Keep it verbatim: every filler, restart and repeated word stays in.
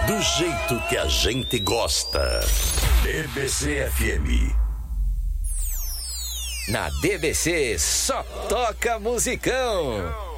do jeito que a gente gosta. D B C F M. Na D B C só toca musicão.